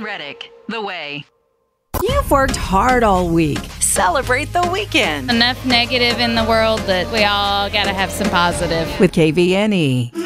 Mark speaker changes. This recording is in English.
Speaker 1: on Reddick, The Way.
Speaker 2: You've worked hard all week. Celebrate the weekend
Speaker 3: Enough negative in the world that we all got to have some positive.
Speaker 2: with KVNE.